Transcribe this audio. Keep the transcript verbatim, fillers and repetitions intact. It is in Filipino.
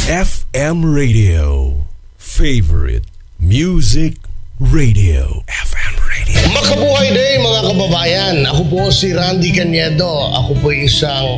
F M Radio. Favorite Music Radio. F M Radio. Makabuhay day mga kababayan. Ako po si Randy Cañedo. Ako po isang